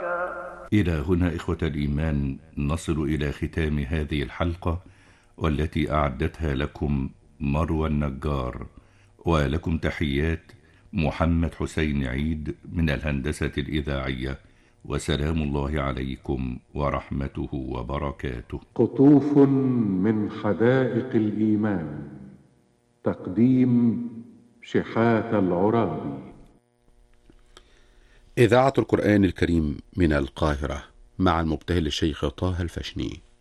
إلى هنا إخوة الإيمان نصل إلى ختام هذه الحلقة، والتي أعدتها لكم مروى النجار، ولكم تحيات محمد حسين عيد من الهندسة الإذاعية، وسلام الله عليكم ورحمته وبركاته. قطوف من حدائق الإيمان، تقديم شحاتة العرابي. إذاعة القرآن الكريم من القاهرة مع المبتهل الشيخ طه الفشني.